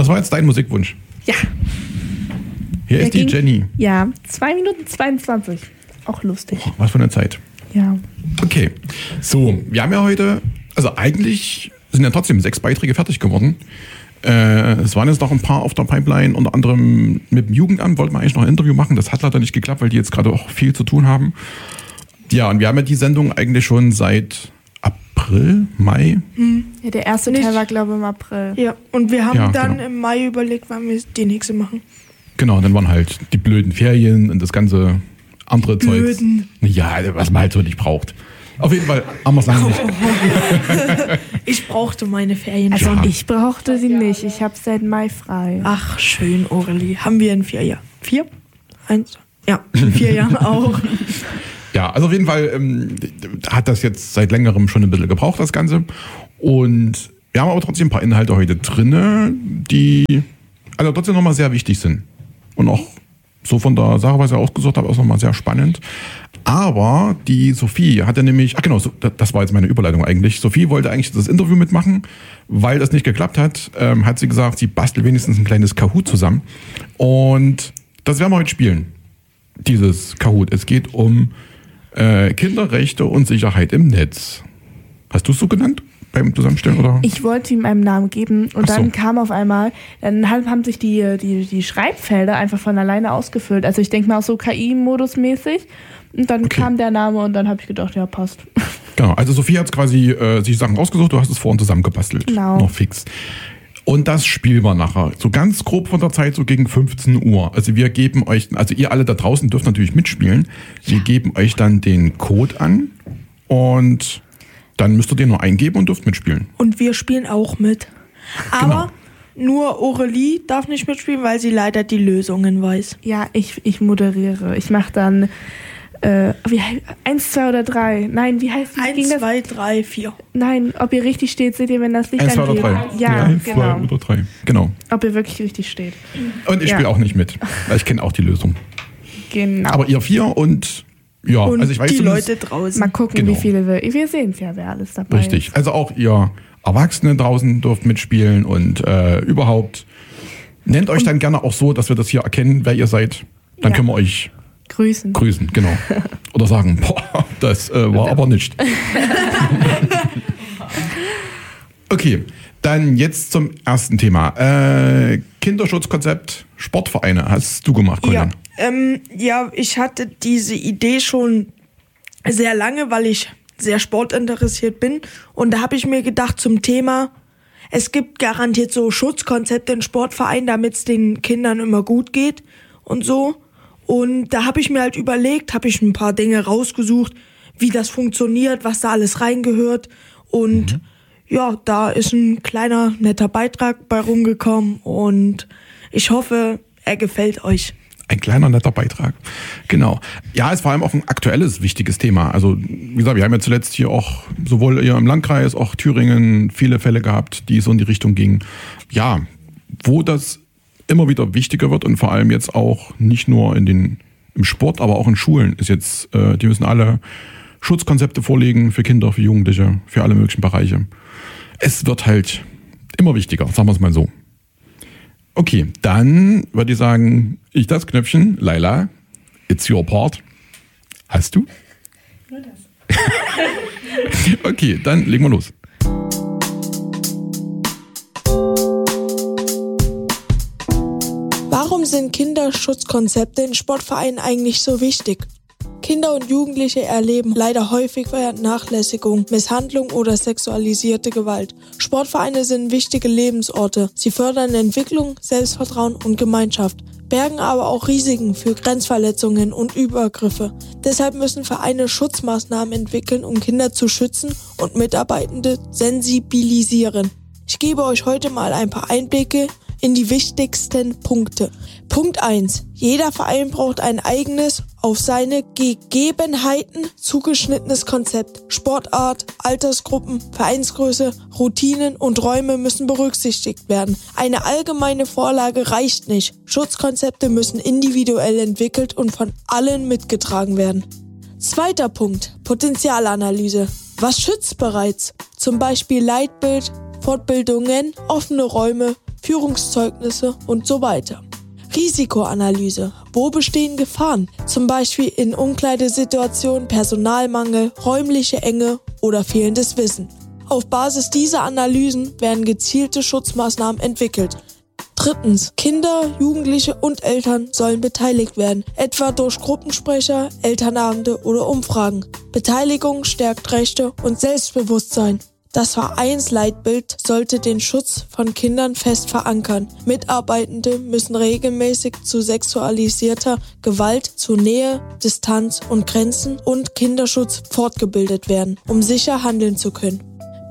Das war jetzt dein Musikwunsch. Ja. Hier ist die Jenny. Ja, 2 Minuten 22. Auch lustig. Oh, was für eine Zeit. Ja. Okay, so, wir haben ja heute, also eigentlich sind ja trotzdem 6 Beiträge fertig geworden. Es waren jetzt noch ein paar auf der Pipeline, unter anderem mit dem Jugendamt wollten wir eigentlich noch ein Interview machen. Das hat leider nicht geklappt, weil die jetzt gerade auch viel zu tun haben. Ja, und wir haben ja die Sendung eigentlich schon seit April, Mai. Ja, der erste Teil war, glaube ich, im April. Ja, und wir haben dann genau. im Mai überlegt, wann wir die nächste machen. Genau, dann waren halt die blöden Ferien und das ganze andere Zeug. Ja, was man halt so nicht braucht. Auf jeden Fall haben wir es lange nicht. Ich brauchte meine Ferien Also schon. ich brauchte sie nicht. Ich habe seit Mai frei. Ach, schön, Aurelie. Haben wir in 4 Jahren? 4? 1? Ja, in 4 Jahren auch. Ja, also auf jeden Fall hat das jetzt seit längerem schon ein bisschen gebraucht, das Ganze. Und wir haben aber trotzdem ein paar Inhalte heute drin, die also trotzdem nochmal sehr wichtig sind. Und auch so von der Sache, was ich ausgesucht habe, auch nochmal sehr spannend. Aber die Sophie hatte nämlich, ach genau, das war jetzt meine Überleitung eigentlich. Sophie wollte eigentlich das Interview mitmachen, weil das nicht geklappt hat, hat sie gesagt, sie bastelt wenigstens ein kleines Kahoot zusammen. Und das werden wir heute spielen, dieses Kahoot. Es geht um Kinderrechte und Sicherheit im Netz. Hast du es so genannt beim Zusammenstellen? Oder? Ich wollte ihm einen Namen geben und Ach so. dann kam auf einmal, dann haben sich die Schreibfelder einfach von alleine ausgefüllt. Also ich denke mal auch so KI-Modus mäßig. Und dann kam der Name und dann habe ich gedacht, ja, passt. Genau, also Sophie hat quasi sich Sachen rausgesucht, du hast es vorhin zusammengebastelt. Genau. Noch fix. Und das spielen wir nachher. So ganz grob von der Zeit, so gegen 15 Uhr. Also wir geben euch, also ihr alle da draußen dürft natürlich mitspielen. Wir geben euch dann den Code an und dann müsst ihr den nur eingeben und dürft mitspielen. Und wir spielen auch mit. Aber nur Aurelie darf nicht mitspielen, weil sie leider die Lösungen weiß. Ja, ich moderiere. Ich mache dann 1, 2 oder 3. Nein, wie heißt das? 1, 2, 3, 4. Nein, ob ihr richtig steht, seht ihr, wenn das Licht 1, 2 angeht. oder 3. Ja, 1, genau. 2 oder 3. Genau. Ob ihr wirklich richtig steht. Und ich spiele auch nicht mit, weil ich kenne auch die Lösung. Genau. Aber ihr 4 und ja, Und also ich weiß die zumindest- Leute draußen. Mal gucken, Genau. wie viele wir sehen es ja, wer alles dabei Richtig. ist. Also auch ihr Erwachsene draußen dürft mitspielen und überhaupt nennt euch dann gerne auch so, dass wir das hier erkennen, wer ihr seid. Dann Ja. können wir euch Grüßen. grüßen, genau. Oder sagen, boah, das war aber nicht. Okay, dann jetzt zum ersten Thema. Kinderschutzkonzept Sportvereine hast du gemacht, Colin. Ja, ich hatte diese Idee schon sehr lange, weil ich sehr sportinteressiert bin. Und da habe ich mir gedacht zum Thema, es gibt garantiert so Schutzkonzepte in Sportvereinen, damit es den Kindern immer gut geht und so. Und da habe ich mir halt überlegt, habe ich ein paar Dinge rausgesucht, wie das funktioniert, was da alles reingehört. Und ja, da ist ein kleiner, netter Beitrag bei rumgekommen. Und ich hoffe, er gefällt euch. Ein kleiner, netter Beitrag. Genau. Ja, ist vor allem auch ein aktuelles, wichtiges Thema. Also, wie gesagt, wir haben ja zuletzt hier auch sowohl hier im Landkreis, auch Thüringen, viele Fälle gehabt, die so in die Richtung gingen. Ja, wo das immer wieder wichtiger wird und vor allem jetzt auch nicht nur im Sport, aber auch in Schulen ist jetzt, die müssen alle Schutzkonzepte vorlegen für Kinder, für Jugendliche, für alle möglichen Bereiche. Es wird halt immer wichtiger, sagen wir es mal so. Okay, dann würde ich sagen, ich das Knöpfchen, Laila, it's your part. Hast du? Nur das. Okay, dann legen wir los. Warum sind Kinderschutzkonzepte in Sportvereinen eigentlich so wichtig? Kinder und Jugendliche erleben leider häufig Vernachlässigung, Misshandlung oder sexualisierte Gewalt. Sportvereine sind wichtige Lebensorte. Sie fördern Entwicklung, Selbstvertrauen und Gemeinschaft, bergen aber auch Risiken für Grenzverletzungen und Übergriffe. Deshalb müssen Vereine Schutzmaßnahmen entwickeln, um Kinder zu schützen und Mitarbeitende sensibilisieren. Ich gebe euch heute mal ein paar Einblicke in die wichtigsten Punkte. Punkt 1. Jeder Verein braucht ein eigenes, auf seine Gegebenheiten zugeschnittenes Konzept. Sportart, Altersgruppen, Vereinsgröße, Routinen und Räume müssen berücksichtigt werden. Eine allgemeine Vorlage reicht nicht. Schutzkonzepte müssen individuell entwickelt und von allen mitgetragen werden. Zweiter Punkt. Potenzialanalyse. Was schützt bereits? Zum Beispiel Leitbild, Fortbildungen, offene Räume, Führungszeugnisse und so weiter. Risikoanalyse. Wo bestehen Gefahren? Zum Beispiel in Umkleidesituationen, Personalmangel, räumliche Enge oder fehlendes Wissen. Auf Basis dieser Analysen werden gezielte Schutzmaßnahmen entwickelt. 3. Kinder, Jugendliche und Eltern sollen beteiligt werden, etwa durch Gruppensprecher, Elternabende oder Umfragen. Beteiligung stärkt Rechte und Selbstbewusstsein. Das Vereinsleitbild sollte den Schutz von Kindern fest verankern. Mitarbeitende müssen regelmäßig zu sexualisierter Gewalt, zu Nähe, Distanz und Grenzen und Kinderschutz fortgebildet werden, um sicher handeln zu können.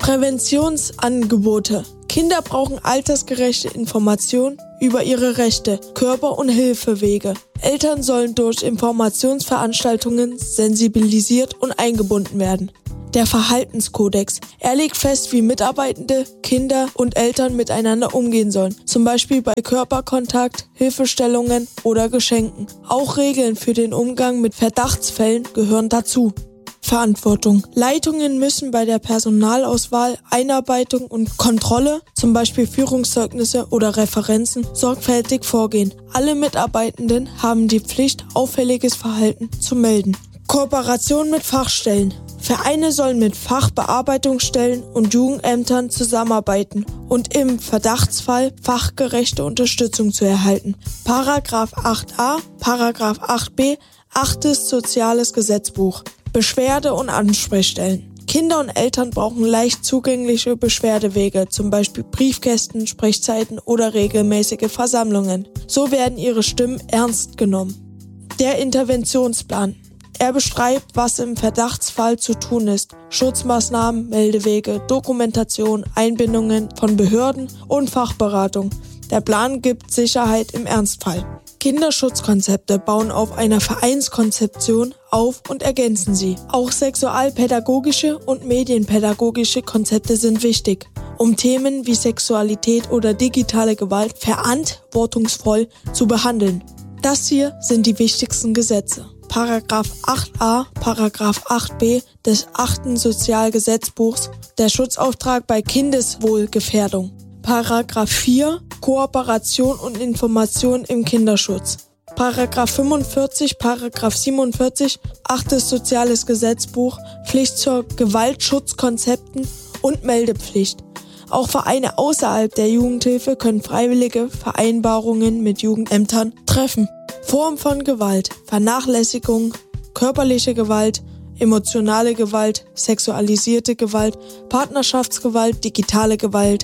Präventionsangebote. Kinder brauchen altersgerechte Informationen über ihre Rechte, Körper- und Hilfewege. Eltern sollen durch Informationsveranstaltungen sensibilisiert und eingebunden werden. Der Verhaltenskodex. Er legt fest, wie Mitarbeitende, Kinder und Eltern miteinander umgehen sollen. Zum Beispiel bei Körperkontakt, Hilfestellungen oder Geschenken. Auch Regeln für den Umgang mit Verdachtsfällen gehören dazu. Verantwortung. Leitungen müssen bei der Personalauswahl, Einarbeitung und Kontrolle, zum Beispiel Führungszeugnisse oder Referenzen, sorgfältig vorgehen. Alle Mitarbeitenden haben die Pflicht, auffälliges Verhalten zu melden. Kooperation mit Fachstellen. Vereine sollen mit Fachbearbeitungsstellen und Jugendämtern zusammenarbeiten und im Verdachtsfall fachgerechte Unterstützung zu erhalten. Paragraph 8a, Paragraph 8b, 8. Soziales Gesetzbuch. Beschwerde- und Ansprechstellen. Kinder und Eltern brauchen leicht zugängliche Beschwerdewege, zum Beispiel Briefkästen, Sprechzeiten oder regelmäßige Versammlungen. So werden ihre Stimmen ernst genommen. Der Interventionsplan. Er beschreibt, was im Verdachtsfall zu tun ist. Schutzmaßnahmen, Meldewege, Dokumentation, Einbindungen von Behörden und Fachberatung. Der Plan gibt Sicherheit im Ernstfall. Kinderschutzkonzepte bauen auf einer Vereinskonzeption auf und ergänzen sie. Auch sexualpädagogische und medienpädagogische Konzepte sind wichtig, um Themen wie Sexualität oder digitale Gewalt verantwortungsvoll zu behandeln. Das hier sind die wichtigsten Gesetze. Paragraph 8a, Paragraph 8b des 8. Sozialgesetzbuchs, der Schutzauftrag bei Kindeswohlgefährdung. Paragraph 4, Kooperation und Information im Kinderschutz. Paragraph 45, Paragraph 47, 8. Soziales Gesetzbuch, Pflicht zur Gewaltschutzkonzepten und Meldepflicht. Auch Vereine außerhalb der Jugendhilfe können freiwillige Vereinbarungen mit Jugendämtern treffen. Form von Gewalt, Vernachlässigung, körperliche Gewalt, emotionale Gewalt, sexualisierte Gewalt, Partnerschaftsgewalt, digitale Gewalt,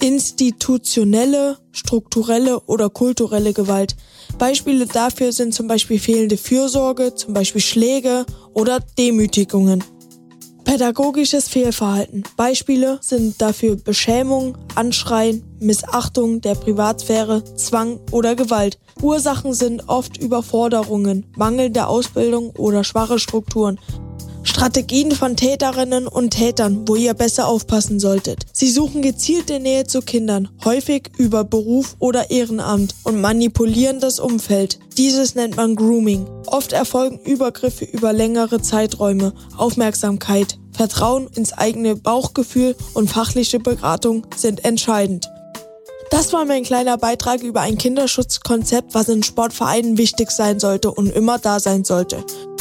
institutionelle, strukturelle oder kulturelle Gewalt. Beispiele dafür sind zum Beispiel fehlende Fürsorge, zum Beispiel Schläge oder Demütigungen. Pädagogisches Fehlverhalten. Beispiele sind dafür Beschämung, Anschreien, Missachtung der Privatsphäre, Zwang oder Gewalt. Ursachen sind oft Überforderungen, mangelnde Ausbildung oder schwache Strukturen. Strategien von Täterinnen und Tätern, wo ihr besser aufpassen solltet. Sie suchen gezielte Nähe zu Kindern, häufig über Beruf oder Ehrenamt und manipulieren das Umfeld. Dieses nennt man Grooming. Oft erfolgen Übergriffe über längere Zeiträume. Aufmerksamkeit, Vertrauen ins eigene Bauchgefühl und fachliche Beratung sind entscheidend. Das war mein kleiner Beitrag über ein Kinderschutzkonzept, was in Sportvereinen wichtig sein sollte und immer da sein sollte.